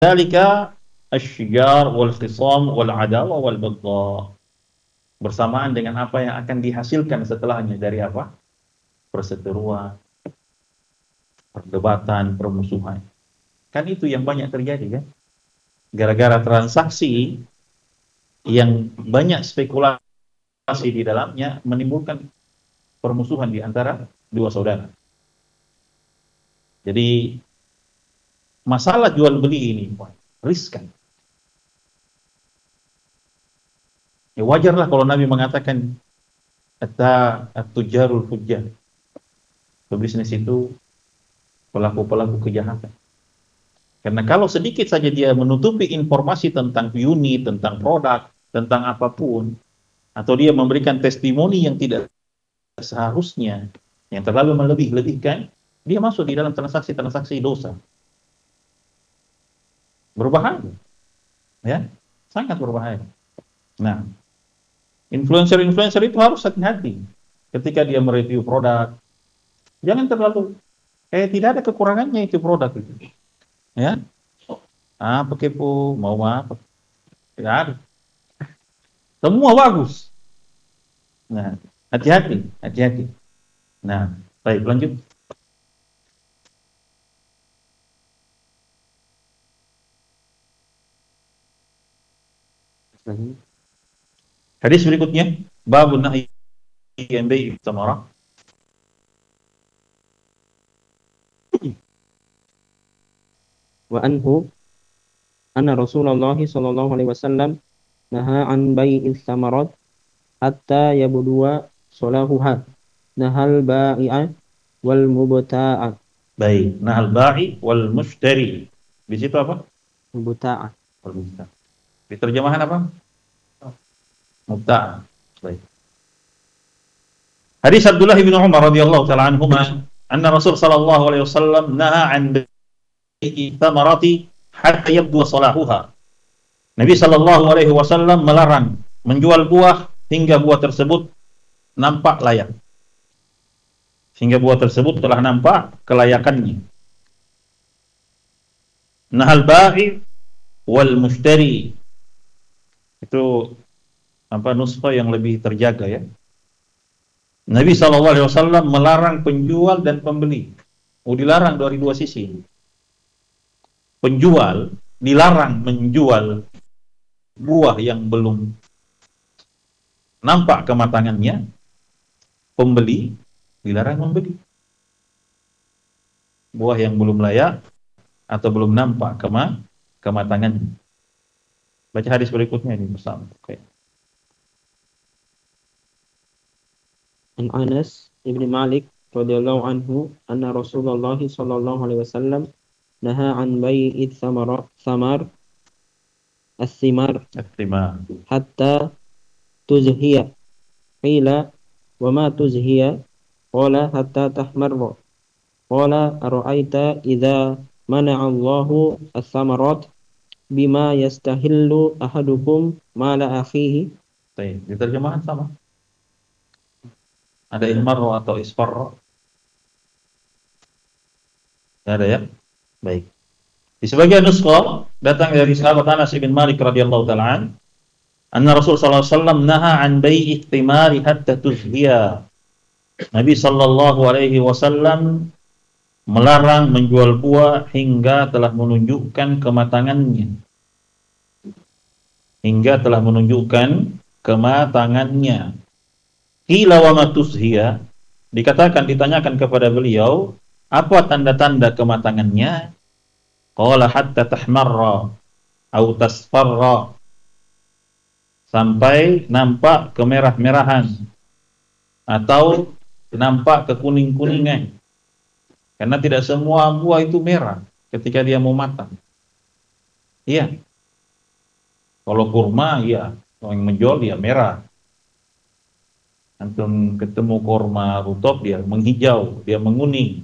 dzalika asy-syijar wal khisam wal adawa wal baghdha. Bersamaan dengan apa yang akan dihasilkan setelahnya dari apa? Perseteruan, perdebatan, permusuhan. Kan itu yang banyak terjadi kan? Gara-gara transaksi yang banyak spekulasi di dalamnya menimbulkan permusuhan di antara dua saudara. Jadi masalah jual beli ini riskan. Ya wajarlah kalau Nabi mengatakan at-tujarul fujjar. Pebisnis itu pelaku-pelaku kejahatan. Karena kalau sedikit saja dia menutupi informasi tentang unit, tentang produk, tentang apapun, atau dia memberikan testimoni yang tidak seharusnya, yang terlalu melebih-lebihkan, dia masuk di dalam transaksi-transaksi dosa. Berbahaya. Ya, sangat berbahaya. Nah, influencer-influencer itu harus hati-hati ketika dia mereview produk. Jangan terlalu tidak ada kekurangannya itu produk itu. Ya. Apa kepo, mau apa? Tidak ada. Semua bagus. Nah, hati-hati, hati-hati. Nah, baik lanjut. Hadis berikutnya, babun nahyi an bai'i thamarah. Wa anhu anna Rasulullah sallallahu alaihi wasallam naha an bai'is thamarat hatta yabduwa salahuha. Nahal ba'i'a wal mubta'a. Baik, nahal ba'i wal mushtari. Di situ apa? Mubta'a. Wal mubta'a. Di terjemahan apa? Mubta'a. Baik. Hadis Abdullah bin Umar radhiyallahu taala anhuma anna Rasul sallallahu alaihi wasallam naha an bai'i thamarati hatta yabdu salahuha. Nabi sallallahu alaihi wasallam melarang menjual buah hingga buah tersebut nampak layak. Hingga buah tersebut telah nampak kelayakannya. Nahal ba'i wal mushtari. Itu apa nuskha yang lebih terjaga ya. Nabi SAW melarang penjual dan pembeli. Dilarang dari dua sisi. Penjual dilarang menjual buah yang belum nampak kematangannya. Pembeli dilarang membeli buah yang belum layak atau belum nampak kematangannya. Baca hadis berikutnya ini bersama. Okay. An Anas ibn Malik radhiyallahu anhu anna Rasulullah sallallahu alaihi wasallam naha an bai'i thamar as-thimar hatta tuzhiya. Qila wa ma tuzhiya? Qala hatta tahmarra. Qala ara'aita idza mana'a Allahu as-samarat bima yastahillu ahadukum mala akhihi. Baik, diterjemahkan sama. Ada ilmarro atau isfarro? Ada ya? Baik. Di sebagian nuskha datang dari sahabat Anas bin Malik radhiyallahu taala anna Rasul sallallahu alaihi wasallam naha an bai'i thimari hatta tuzhiya. Nabi sallallahu alaihi wasallam melarang menjual buah hingga telah menunjukkan kematangannya. Hingga telah menunjukkan kematangannya. Qila wa ma tuzhiya? Dikatakan, ditanyakan kepada beliau, apa tanda-tanda kematangannya? Qala hatta tahmarra au tasfarra. Sampai nampak kemerah-merahan atau nampak kekuning-kuningan. Karena tidak semua buah itu merah ketika dia mau matang. Iya. Kalau kurma, iya. Kalau yang menjual dia merah. Antum ketemu kurma rutop, dia menghijau, dia menguning.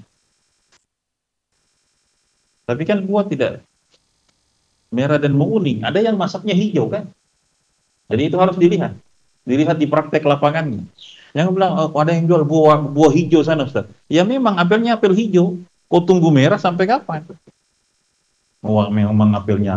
Tapi kan buah tidak merah dan menguning. Ada yang masaknya hijau kan? Jadi itu harus dilihat. Dilihat di praktek lapangannya. Yang bilang, oh, ada yang jual buah hijau sana Ustaz. Ya memang apelnya apel hijau. Kau tunggu merah sampai kapan? memang mengambilnya